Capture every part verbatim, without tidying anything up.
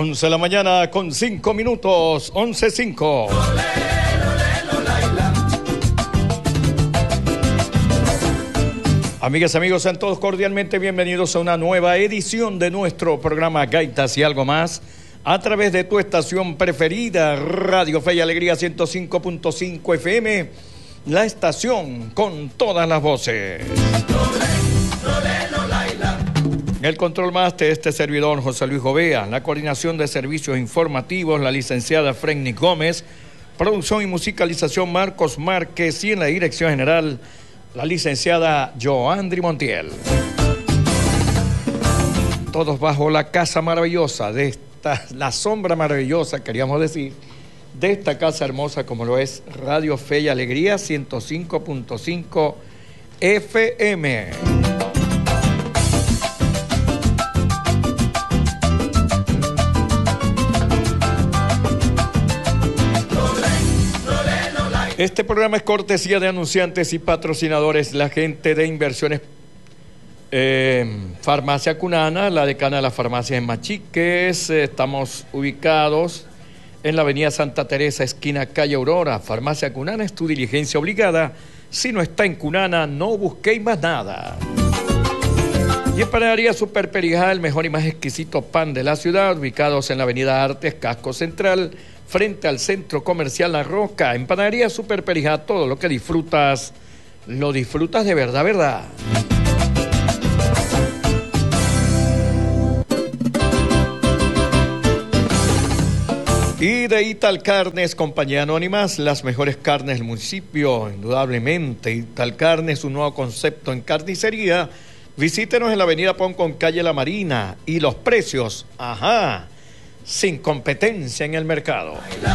once de la mañana con cinco minutos, once cinco. Amigas, amigos, sean todos cordialmente bienvenidos a una nueva edición de nuestro programa Gaitas y Algo Más, a través de tu estación preferida, Radio Fe y Alegría ciento cinco punto cinco F M, la estación con todas las voces. El control máster, este servidor José Luis Gobea, la coordinación de servicios informativos, la licenciada Frenny Gómez, producción y musicalización Marcos Márquez, y en la dirección general, la licenciada Joandri Montiel. Todos bajo la casa maravillosa de esta, la sombra maravillosa, queríamos decir, de esta casa hermosa como lo es Radio Fe y Alegría ciento cinco punto cinco F M. Este programa es cortesía de anunciantes y patrocinadores, la gente de Inversiones eh, Farmacia Cunana, la decana de las farmacias en Machiques. Estamos ubicados en la avenida Santa Teresa, esquina calle Aurora. Farmacia Cunana es tu diligencia obligada. Si no está en Cunana, no busquéis más nada. Y en Panadería Super Perijá, el mejor y más exquisito pan de la ciudad, ubicados en la avenida Artes, Casco Central, frente al Centro Comercial La Roca. En Panadería Super Perijá, todo lo que disfrutas, lo disfrutas de verdad, verdad. Y de Ital Carnes, compañía anónimas, las mejores carnes del municipio, indudablemente. Ital Carnes, un nuevo concepto en carnicería. Visítenos en la avenida Poncón, calle La Marina. Y los precios, ajá, sin competencia en el mercado.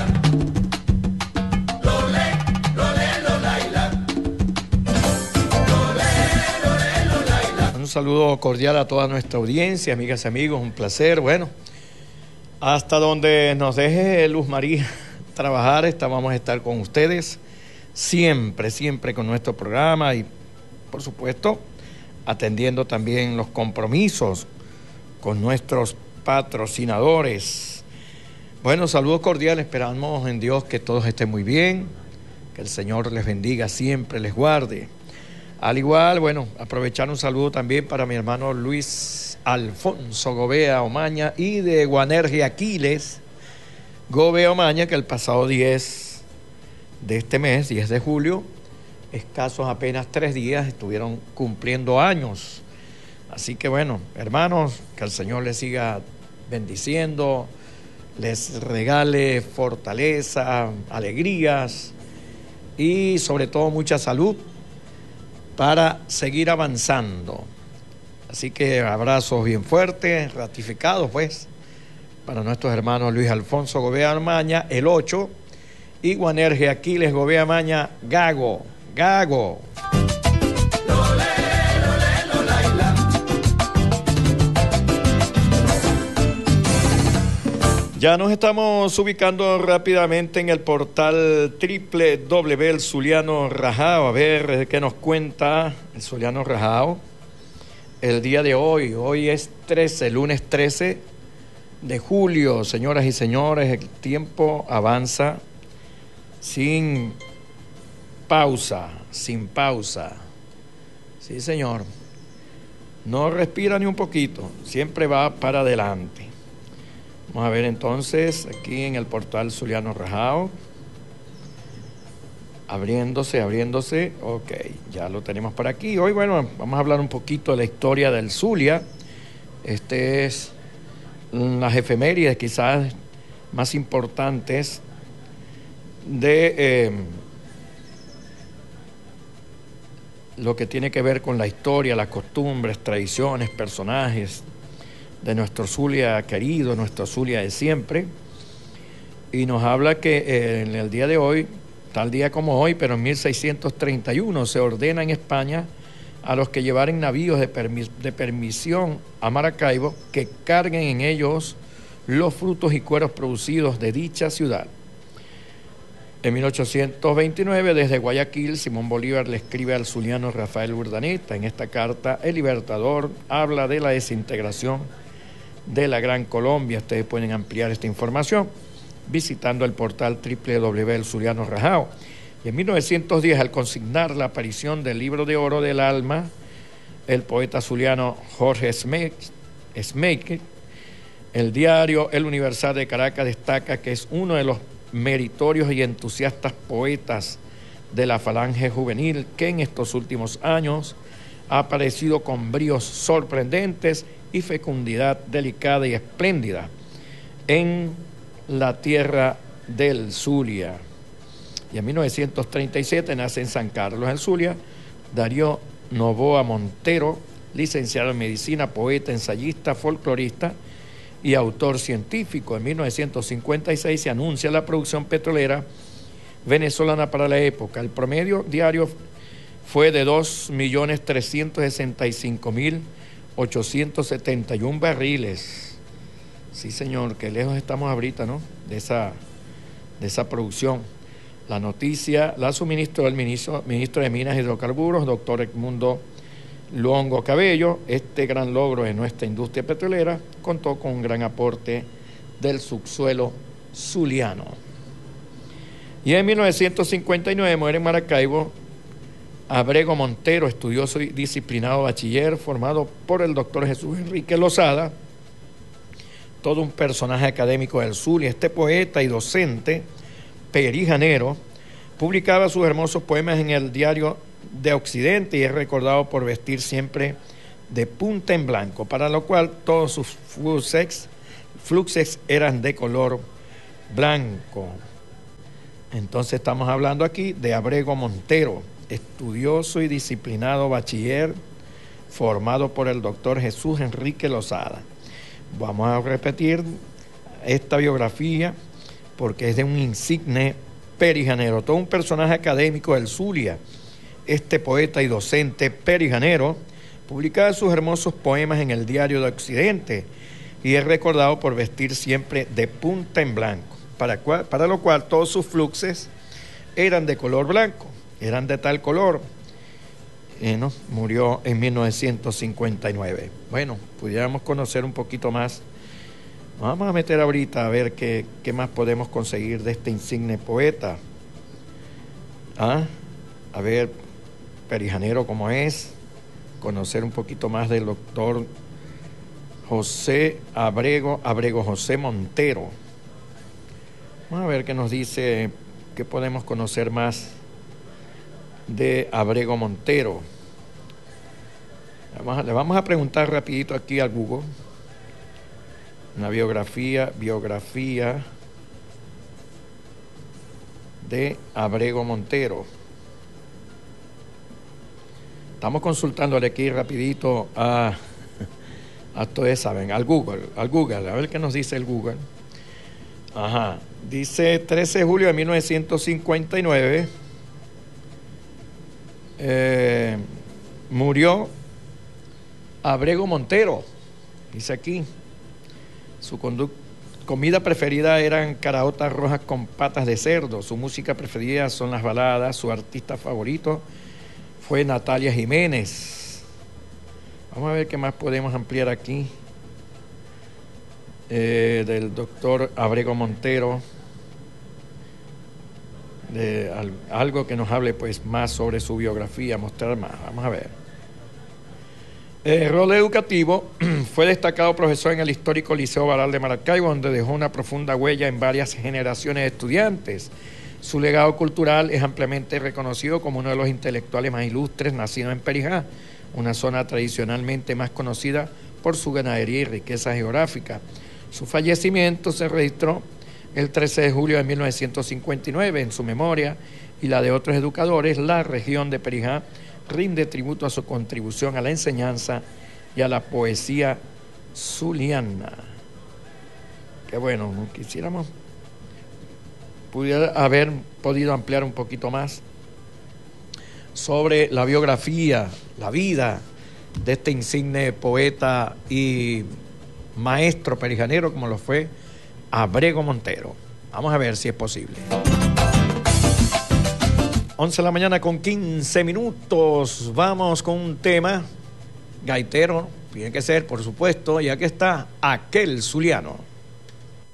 Un saludo cordial a toda nuestra audiencia, amigas y amigos, un placer. Bueno, hasta donde nos deje Luz María trabajar, está, vamos a estar con ustedes siempre, siempre con nuestro programa y, por supuesto, atendiendo también los compromisos con nuestros patrocinadores. Bueno, saludos cordiales, esperamos en Dios que todos estén muy bien, que el Señor les bendiga siempre, les guarde. Al igual, bueno, aprovechar un saludo también para mi hermano Luis Alfonso Gobea Omaña y de Guanergia Aquiles Gobea Omaña, que el pasado diez de este mes, diez de julio, escasos apenas tres días, estuvieron cumpliendo años. Así que bueno, hermanos, que el Señor les siga bendiciendo, les regale fortaleza, alegrías y sobre todo mucha salud para seguir avanzando. Así que abrazos bien fuertes, ratificados pues, para nuestros hermanos Luis Alfonso Gobea Amaña, el ocho, y Guanergia Aquiles Gobea Amaña, Gago, Gago. Ya nos estamos ubicando rápidamente en el portal doble u doble u doble u punto el Zuliano Rajao. A ver qué nos cuenta el Zuliano Rajao el día de hoy. Hoy es trece, lunes trece de julio. Señoras y señores, el tiempo avanza sin pausa, sin pausa. Sí, señor. No respira ni un poquito, siempre va para adelante. Vamos a ver entonces aquí en el portal Zuliano Rajao. Abriéndose, abriéndose. Ok, ya lo tenemos por aquí. Hoy, bueno, vamos a hablar un poquito de la historia del Zulia. Este es las efemérides quizás más importantes de eh, lo que tiene que ver con la historia, las costumbres, tradiciones, personajes de nuestro Zulia querido, nuestro Zulia de siempre. Y nos habla que eh, en el día de hoy, tal día como hoy, pero en mil seiscientos treinta y uno, se ordena en España a los que llevaren navíos de, permis- de permisión a Maracaibo que carguen en ellos los frutos y cueros producidos de dicha ciudad. En mil ochocientos veintinueve, desde Guayaquil, Simón Bolívar le escribe al zuliano Rafael Urdaneta. En esta carta, el Libertador habla de la desintegración de la Gran Colombia. Ustedes pueden ampliar esta información visitando el portal doble u doble u doble u punto el zuliano rajao. Y en mil novecientos diez, al consignar la aparición del Libro de Oro del Alma, el poeta zuliano Jorge Smeiker, el diario El Universal de Caracas destaca que es uno de los meritorios y entusiastas poetas de la falange juvenil que en estos últimos años ha aparecido con bríos sorprendentes y fecundidad delicada y espléndida en la tierra del Zulia. Y en mil novecientos treinta y siete nace en San Carlos, el Zulia, Darío Novoa Montero, licenciado en medicina, poeta, ensayista, folclorista y autor científico. En mil novecientos cincuenta y seis se anuncia la producción petrolera venezolana para la época. El promedio diario fue de dos millones trescientos sesenta y cinco mil ochocientos setenta y uno barriles. Sí, señor, que lejos estamos ahorita, ¿no?, de esa, de esa producción. La noticia la suministró el ministro, ministro de Minas y Hidrocarburos, doctor Edmundo Luongo Cabello. Este gran logro de nuestra industria petrolera contó con un gran aporte del subsuelo zuliano. Y en mil novecientos cincuenta y nueve muere en Maracaibo Abrego Montero, estudioso y disciplinado bachiller, formado por el doctor Jesús Enrique Lozada, todo un personaje académico del Zulia. Este poeta y docente perijanero publicaba sus hermosos poemas en el Diario de Occidente y es recordado por vestir siempre de punta en blanco, para lo cual todos sus fluxes, fluxes eran de color blanco. Entonces estamos hablando aquí de Abrego Montero, estudioso y disciplinado bachiller, formado por el doctor Jesús Enrique Lozada. Vamos a repetir esta biografía porque es de un insigne perijanero, todo un personaje académico del Zulia. Este poeta y docente perijanero publicaba sus hermosos poemas en el Diario de Occidente y es recordado por vestir siempre de punta en blanco, para, cual, para lo cual todos sus fluxes eran de color blanco, eran de tal color. Eh, ¿no? Murió en mil novecientos cincuenta y nueve. Bueno, pudiéramos conocer un poquito más. Vamos a meter ahorita a ver qué, qué más podemos conseguir de este insigne poeta. ¿Ah? A ver, perijanero como es, conocer un poquito más del doctor José Abrego, Abrego José Montero. Vamos a ver qué nos dice, qué podemos conocer más de Abrego Montero. Vamos a, le vamos a preguntar rapidito aquí al Google. Una biografía, biografía de Abrego Montero. Estamos consultándole aquí rapidito a, a ustedes saben, al Google, al Google, a ver qué nos dice el Google. Ajá, dice trece de julio de mil novecientos cincuenta y nueve, eh, murió Abrego Montero, dice aquí. Su condu- comida preferida eran caraotas rojas con patas de cerdo. Su música preferida son las baladas. Su artista favorito fue Natalia Jiménez. Vamos a ver qué más podemos ampliar aquí. Eh, del doctor Abrego Montero. De al, algo que nos hable pues más sobre su biografía, mostrar más. Vamos a ver. El rol educativo, fue destacado profesor en el histórico Liceo Baral de Maracaibo, donde dejó una profunda huella en varias generaciones de estudiantes. Su legado cultural es ampliamente reconocido como uno de los intelectuales más ilustres nacidos en Perijá, una zona tradicionalmente más conocida por su ganadería y riqueza geográfica. Su fallecimiento se registró el trece de julio de mil novecientos cincuenta y nueve. En su memoria y la de otros educadores, la región de Perijá rinde tributo a su contribución a la enseñanza y a la poesía zuliana. Qué bueno, ¿no? Quisiéramos pudiera haber podido ampliar un poquito más sobre la biografía, la vida de este insigne poeta y maestro perijanero como lo fue Abrego Montero. Vamos a ver si es posible. once de la mañana con quince minutos. Vamos con un tema gaitero, tiene que ser, por supuesto, ya que está aquel zuliano.